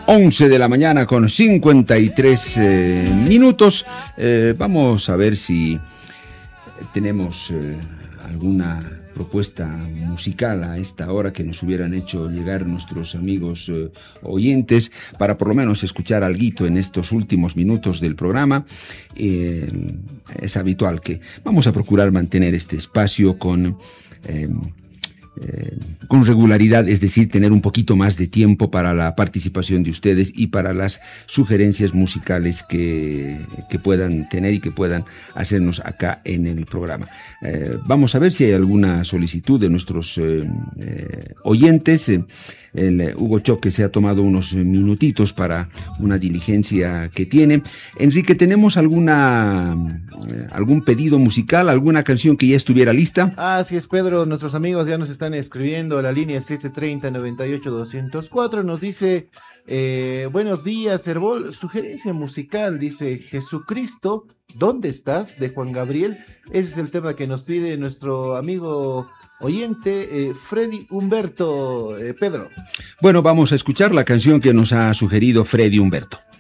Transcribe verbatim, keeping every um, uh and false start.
once de la mañana con cincuenta y tres eh, minutos. Eh, vamos a ver si tenemos eh, alguna propuesta musical a esta hora que nos hubieran hecho llegar nuestros amigos eh, oyentes para por lo menos escuchar alguito en estos últimos minutos del programa. Eh, es habitual que vamos a procurar mantener este espacio con... Eh, Eh, con regularidad, es decir, tener un poquito más de tiempo para la participación de ustedes y para las sugerencias musicales que, que puedan tener y que puedan hacernos acá en el programa. Eh, vamos a ver si hay alguna solicitud de nuestros eh, eh, oyentes. Eh, El eh, Hugo Choque se ha tomado unos minutitos para una diligencia que tiene. Enrique, ¿tenemos alguna eh, algún pedido musical, alguna canción que ya estuviera lista? Así es, Pedro, nuestros amigos ya nos están escribiendo a la línea siete treinta, noventa y ocho, doscientos cuatro. Nos dice, eh, buenos días, Herbol, sugerencia musical, dice Jesucristo, ¿dónde estás? De Juan Gabriel. Ese es el tema que nos pide nuestro amigo oyente, eh, Freddy Humberto, eh, Pedro. Bueno, vamos a escuchar la canción que nos ha sugerido Freddy Humberto.